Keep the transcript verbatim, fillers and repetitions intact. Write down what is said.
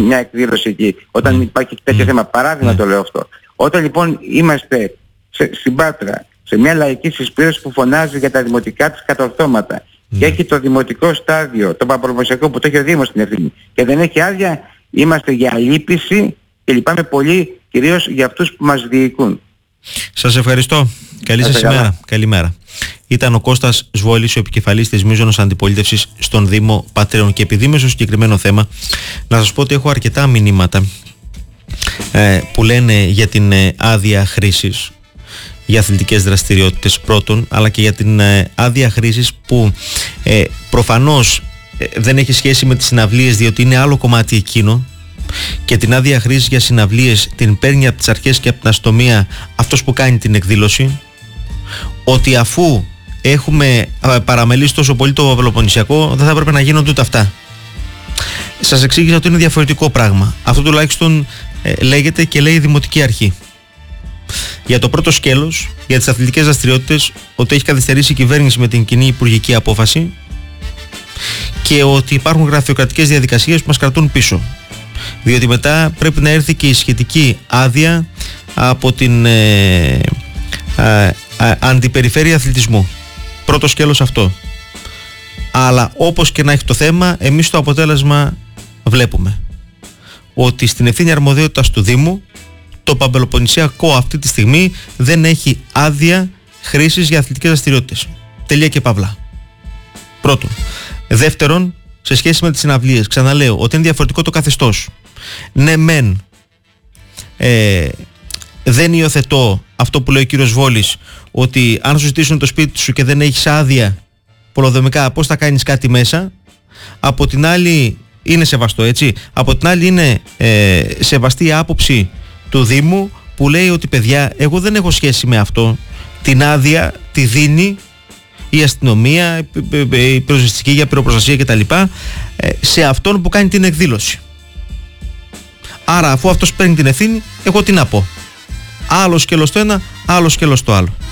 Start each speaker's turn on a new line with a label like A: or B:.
A: μια εκδήλωση εκεί, όταν υπάρχει τέτοιο θέμα, παράδειγμα το λέω αυτό. Όταν λοιπόν είμαστε σε, στην Πάτρα, σε μια λαϊκή συσπήρωση που φωνάζει για τα δημοτικά της κατορθώματα και έχει το δημοτικό στάδιο, το παπρομοσιακό που το έχει ο Δήμος στην ευθύνη και δεν έχει άδεια, είμαστε για αλήπηση και λυπάμαι πολύ, κυρίως για αυτούς που μας διοικούν.
B: Σας ευχαριστώ. Καλή σας ημέρα. Καλημέρα. Ήταν ο Κώστας Σβόλης, ο επικεφαλής της Μίζωνος Αντιπολίτευσης στον Δήμο Πατρέων. Και επειδή είμαι στο συγκεκριμένο θέμα, να σας πω ότι έχω αρκετά μηνύματα ε, που λένε για την ε, άδεια χρήσης για αθλητικές δραστηριότητες πρώτον, αλλά και για την ε, άδεια χρήσης που ε, προφανώς ε, δεν έχει σχέση με τις συναυλίες, διότι είναι άλλο κομμάτι εκείνο, και την άδεια χρήσης για συναυλίες την παίρνει από τις αρχές και από την αστυνομία αυτός που κάνει την εκδήλωση. Ότι αφού έχουμε παραμελήσει τόσο πολύ το Πελοποννησιακό, δεν θα έπρεπε να γίνονται ούτε αυτά. Σας εξήγησα ότι είναι διαφορετικό πράγμα. Αυτό τουλάχιστον ε, λέγεται και λέει η Δημοτική Αρχή. Για το πρώτο σκέλος, για τις αθλητικές δραστηριότητες, ότι έχει καθυστερήσει η κυβέρνηση με την κοινή υπουργική απόφαση και ότι υπάρχουν γραφειοκρατικές διαδικασίες που μας κρατούν πίσω. Διότι μετά πρέπει να έρθει και η σχετική άδεια από την ε, ε, ε, Αντιπεριφέρεια Αθλητισμού. Πρώτο σκέλος αυτό. Αλλά όπως και να έχει το θέμα, εμείς το αποτέλεσμα βλέπουμε. Ότι στην ευθύνη αρμοδιότητας του Δήμου, το Παμπελοποννησιακό αυτή τη στιγμή δεν έχει άδεια χρήσης για αθλητικές δραστηριότητες. Τελεία και παύλα. Πρώτον. Δεύτερον, σε σχέση με τις συναυλίες, ξαναλέω ότι είναι διαφορετικό το καθεστώς. Ναι μεν ε, δεν υιοθετώ αυτό που λέει ο κύριος Βόλης, ότι αν σου ζητήσουν το σπίτι σου και δεν έχεις άδεια πολεοδομικά, πώς θα κάνεις κάτι μέσα. Από την άλλη είναι σεβαστό, έτσι. Από την άλλη είναι ε, σεβαστή η άποψη του Δήμου που λέει ότι παιδιά, εγώ δεν έχω σχέση με αυτό. Την άδεια τη δίνει η αστυνομία, η πυροσβεστική για πυροπροστασία κτλ. Σε αυτόν που κάνει την εκδήλωση. Άρα αφού αυτός παίρνει την ευθύνη, εγώ τι να πω. Άλλο σκέλος το ένα, άλλο σκέλος το άλλο.